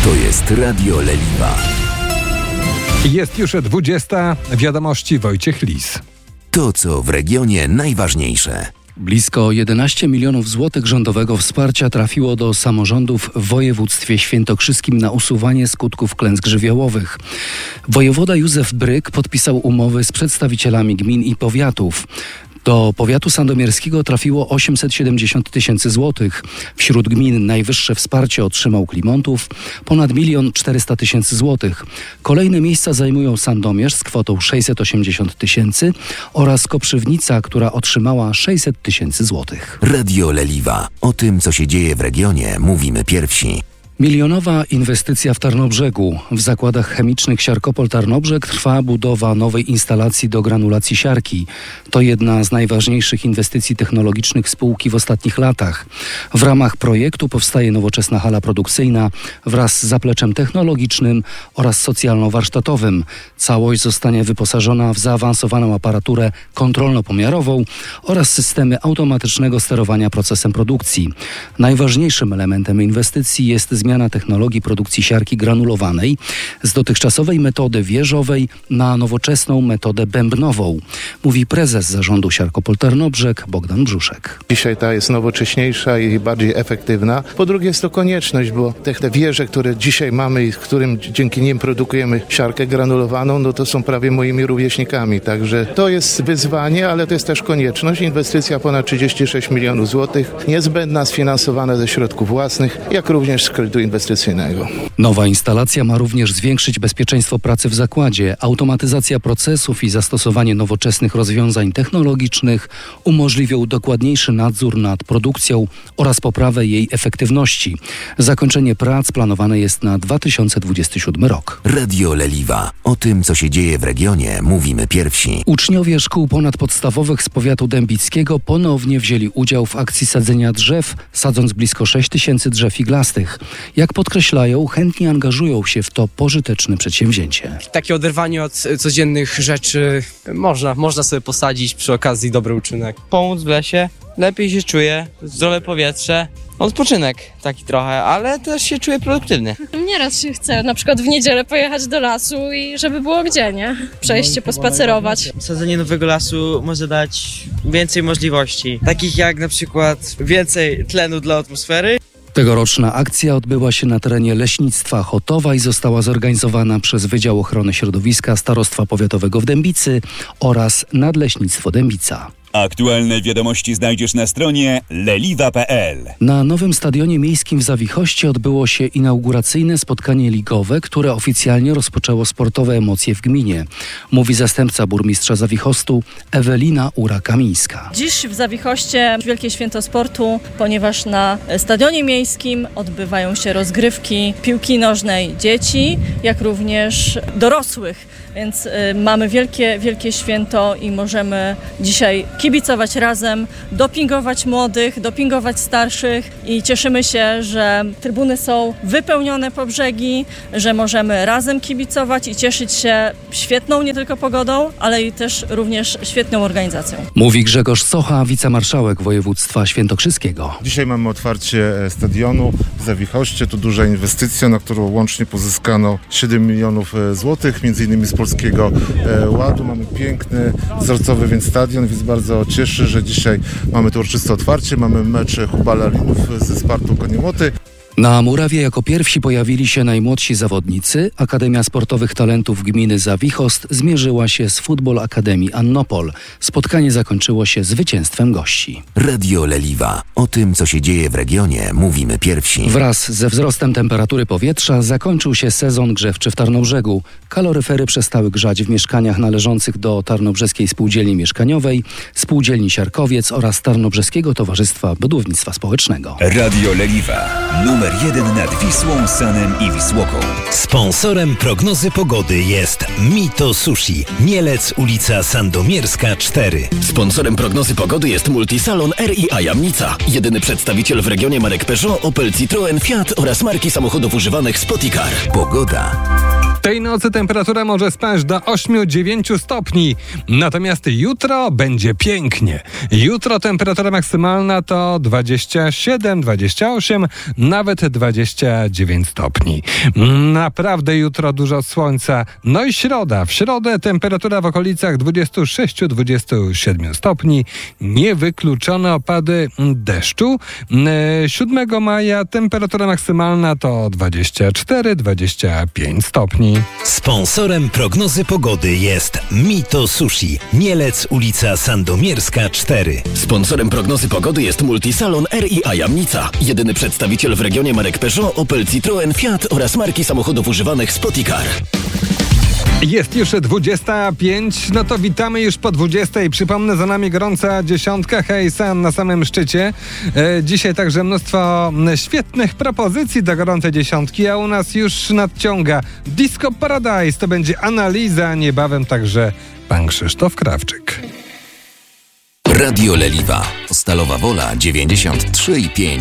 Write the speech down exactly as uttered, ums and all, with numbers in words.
To jest Radio Leliwa. Jest już dwudziesta. Wiadomości Wojciech Lis. To, co w regionie najważniejsze. Blisko jedenaście milionów złotych rządowego wsparcia trafiło do samorządów w województwie świętokrzyskim na usuwanie skutków klęsk żywiołowych. Wojewoda Józef Bryk podpisał umowy z przedstawicielami gmin i powiatów. Do powiatu sandomierskiego trafiło osiemset siedemdziesiąt tysięcy złotych. Wśród gmin najwyższe wsparcie otrzymał Klimontów, ponad milion czterysta tysięcy złotych. Kolejne miejsca zajmują Sandomierz z kwotą sześćset osiemdziesiąt tysięcy oraz Koprzywnica, która otrzymała sześćset tysięcy złotych. Radio Leliwa. O tym, co się dzieje w regionie, mówimy pierwsi. Milionowa inwestycja w Tarnobrzegu. W zakładach chemicznych Siarkopol Tarnobrzeg trwa budowa nowej instalacji do granulacji siarki. To jedna z najważniejszych inwestycji technologicznych spółki w ostatnich latach. W ramach projektu powstaje nowoczesna hala produkcyjna wraz z zapleczem technologicznym oraz socjalno-warsztatowym. Całość zostanie wyposażona w zaawansowaną aparaturę kontrolno-pomiarową oraz systemy automatycznego sterowania procesem produkcji. Najważniejszym elementem inwestycji jest zmiana technologii produkcji siarki granulowanej z dotychczasowej metody wieżowej na nowoczesną metodę bębnową, mówi prezes zarządu Siarkopol Tarnobrzeg Bogdan Brzuszek. Dzisiaj ta jest nowocześniejsza i bardziej efektywna. Po drugie jest to konieczność, bo te, te wieże, które dzisiaj mamy i którym dzięki nim produkujemy siarkę granulowaną, no to są prawie moimi rówieśnikami. Także to jest wyzwanie, ale to jest też konieczność. Inwestycja ponad trzydzieści sześć milionów złotych, niezbędna, sfinansowana ze środków własnych, jak również z kredytu inwestycyjnego. Nowa instalacja ma również zwiększyć bezpieczeństwo pracy w zakładzie. Automatyzacja procesów i zastosowanie nowoczesnych rozwiązań technologicznych umożliwią dokładniejszy nadzór nad produkcją oraz poprawę jej efektywności. Zakończenie prac planowane jest na dwa tysiące dwudziesty siódmy rok. Radio Leliwa. O tym, co się dzieje w regionie, mówimy pierwsi. Uczniowie szkół ponadpodstawowych z powiatu dębickiego ponownie wzięli udział w akcji sadzenia drzew, sadząc blisko sześć tysięcy drzew iglastych. Jak podkreślają, chętnie angażują się w to pożyteczne przedsięwzięcie. Takie oderwanie od codziennych rzeczy można, można sobie posadzić przy okazji dobry uczynek. Pomóc w lesie, lepiej się czuję, zdrowe powietrze. Odpoczynek taki trochę, ale też się czuję produktywny. Nieraz się chce na przykład w niedzielę pojechać do lasu i żeby było gdzie, nie? Przejść się, pospacerować. Sadzenie nowego lasu może dać więcej możliwości, takich jak na przykład więcej tlenu dla atmosfery. Tegoroczna akcja odbyła się na terenie Leśnictwa Chotowa i została zorganizowana przez Wydział Ochrony Środowiska Starostwa Powiatowego w Dębicy oraz Nadleśnictwo Dębica. Aktualne wiadomości znajdziesz na stronie leliwa kropka pe el. Na nowym stadionie miejskim w Zawichoście odbyło się inauguracyjne spotkanie ligowe, które oficjalnie rozpoczęło sportowe emocje w gminie, mówi zastępca burmistrza Zawichostu Ewelina Ura-Kamińska. Dziś w Zawichoście wielkie święto sportu, ponieważ na stadionie miejskim odbywają się rozgrywki piłki nożnej dzieci, jak również dorosłych. Więc y, mamy wielkie, wielkie święto i możemy dzisiaj kibicować razem, dopingować młodych, dopingować starszych i cieszymy się, że trybuny są wypełnione po brzegi, że możemy razem kibicować i cieszyć się świetną nie tylko pogodą, ale i też również świetną organizacją. Mówi Grzegorz Socha, wicemarszałek województwa świętokrzyskiego. Dzisiaj mamy otwarcie stadionu w Zawichoście. To duża inwestycja, na którą łącznie pozyskano siedem milionów złotych, między innymi z Polskiego Ładu. Mamy piękny, wzorcowy więc stadion, więc bardzo cieszy, że dzisiaj mamy tu uroczyste otwarcie. Mamy mecz Hubala Linów ze Spartą Koniemoty. Na murawie jako pierwsi pojawili się najmłodsi zawodnicy. Akademia Sportowych Talentów Gminy Zawichost zmierzyła się z Futbol Akademii Annopol. Spotkanie zakończyło się zwycięstwem gości. Radio Leliwa. O tym, co się dzieje w regionie, mówimy pierwsi. Wraz ze wzrostem temperatury powietrza zakończył się sezon grzewczy w Tarnobrzegu. Kaloryfery przestały grzać w mieszkaniach należących do Tarnobrzeskiej Spółdzielni Mieszkaniowej, Spółdzielni Siarkowiec oraz Tarnobrzeskiego Towarzystwa Budownictwa Społecznego. Radio Leliwa. Numer jeden nad Wisłą, Sanem i Wisłoką. Sponsorem prognozy pogody jest Mito Sushi. Mielec, ulica Sandomierska cztery. Sponsorem prognozy pogody jest Multisalon R i A Jamnica. Jedyny przedstawiciel w regionie marek Peugeot, Opel, Citroen, Fiat oraz marki samochodów używanych Spoticar. Pogoda. Tej nocy temperatura może spaść do osiem do dziewięciu stopni, natomiast jutro będzie pięknie. Jutro temperatura maksymalna to dwadzieścia siedem, dwadzieścia osiem, nawet dwadzieścia dziewięć stopni. Naprawdę jutro dużo słońca. No i środa. W środę temperatura w okolicach dwadzieścia sześć do dwudziestu siedmiu stopni. Niewykluczone opady deszczu. siódmego maja temperatura maksymalna to dwadzieścia cztery do dwudziestu pięciu stopni. Sponsorem prognozy pogody jest Mito Sushi, Mielec, ulica Sandomierska cztery. Sponsorem prognozy pogody jest Multisalon R i A Jamnica. Jedyny przedstawiciel w regionie marek Peugeot, Opel, Citroen, Fiat oraz marki samochodów używanych Spoticar. Jest już dwudziesta pięć, no to witamy już po dwudziestej. Przypomnę, za nami gorąca dziesiątka, hej San na samym szczycie. E, dzisiaj także mnóstwo świetnych propozycji do gorącej dziesiątki, a u nas już nadciąga Disco Paradise. To będzie analiza, niebawem także pan Krzysztof Krawczyk. Radio Leliwa. Stalowa Wola dziewięćdziesiąt trzy i pięć.